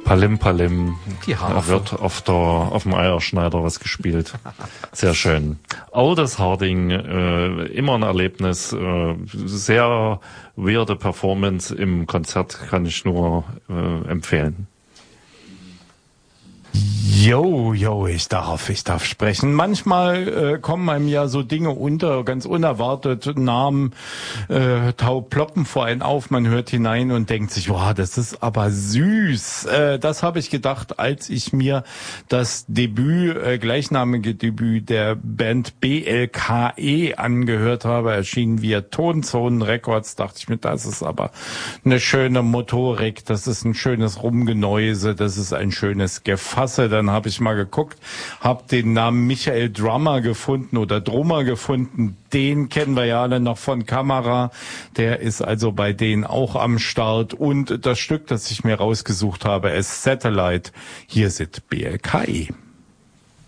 Palim Palim. Die Harfe. Da wird auf dem Eierschneider was gespielt. Sehr schön. Otis Harding, immer ein Erlebnis. Sehr weirde Performance im Konzert, kann ich nur empfehlen. Jo, ich darf sprechen. Manchmal kommen einem ja so Dinge unter, ganz unerwartet, Namen ploppen vor einen auf, man hört hinein und denkt sich, wow, das ist aber süß. Das habe ich gedacht, als ich mir das gleichnamige Debüt der Band BLKE angehört habe, erschienen via Tonzonen Records, dachte ich mir, das ist aber eine schöne Motorik, das ist ein schönes Rumgenäuse, das ist ein schönes Gefasse. Dann habe ich mal geguckt, habe den Namen Michael Drummer gefunden. Den kennen wir ja alle noch von Kamera. Der ist also bei denen auch am Start. Und das Stück, das ich mir rausgesucht habe, ist Satellite. Hier sind BLKE.